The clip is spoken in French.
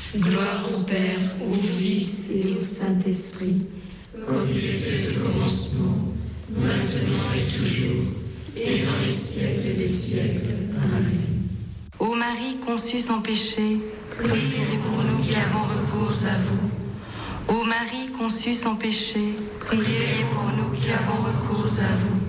Gloire au Père, au Fils et au Saint-Esprit, comme il était au commencement, maintenant et toujours, et dans les siècles des siècles. Amen. Ô Marie conçue sans péché, Priez pour nous qui avons recours à vous. Ô Marie conçue sans péché, Priez pour nous qui avons recours à vous.